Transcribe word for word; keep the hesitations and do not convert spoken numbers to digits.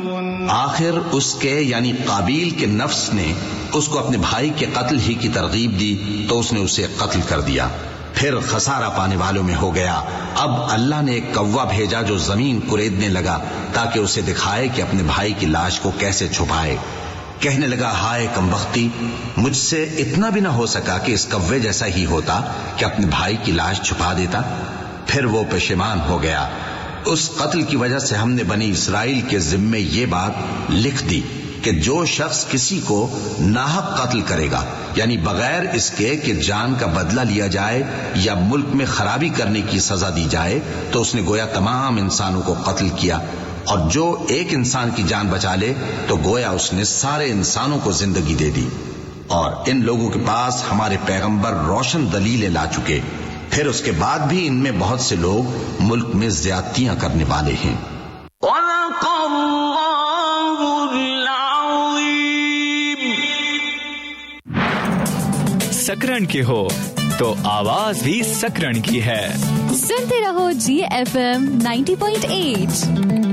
آخر اس کے یعنی قابیل کے نفس نے اس کو اپنے بھائی کے قتل ہی کی ترغیب دی تو اس نے اسے قتل کر دیا. پھر خسارہ پانے والوں میں ہو گیا. اب اللہ نے ایک کوا بھیجا جو زمین کریدنے لگا تاکہ اسے دکھائے کہ اپنے بھائی کی لاش کو کیسے چھپائے. کہنے لگا ہائے کمبختی، مجھ سے اتنا بھی نہ ہو سکا کہ اس کوے جیسا ہی ہوتا کہ اپنے بھائی کی لاش چھپا دیتا. پھر وہ پشیمان ہو گیا. اس قتل کی وجہ سے ہم نے بنی اسرائیل کے ذمے یہ بات لکھ دی کہ جو شخص کسی کو ناحق قتل کرے گا، یعنی بغیر اس کے کہ جان کا بدلہ لیا جائے یا ملک میں خرابی کرنے کی سزا دی جائے، تو اس نے گویا تمام انسانوں کو قتل کیا. اور جو ایک انسان کی جان بچا لے تو گویا اس نے سارے انسانوں کو زندگی دے دی. اور ان لوگوں کے پاس ہمارے پیغمبر روشن دلیلیں لا چکے، پھر اس کے بعد بھی ان میں بہت سے لوگ ملک میں زیادتیاں کرنے والے ہیں. سکرن کی ہو تو آواز بھی سکرن کی ہے. سنتے رہو جی F M ninety point eight.